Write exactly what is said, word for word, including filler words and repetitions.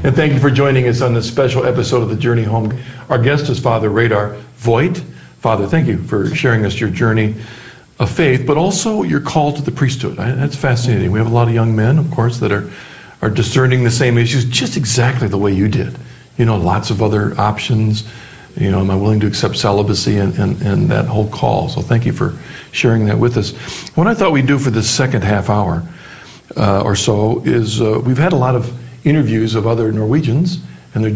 And thank you for joining us on this special episode of The Journey Home. Our guest is Father Radar Voigt. Father, thank you for sharing us your journey of faith, but also your call to the priesthood. I, that's fascinating. We have a lot of young men, of course, that are, are discerning the same issues just exactly the way you did. You know, lots of other options. You know, am I willing to accept celibacy and, and, and that whole call? So thank you for sharing that with us. What I thought we'd do for this second half hour uh, or so is uh, we've had a lot of interviews of other Norwegians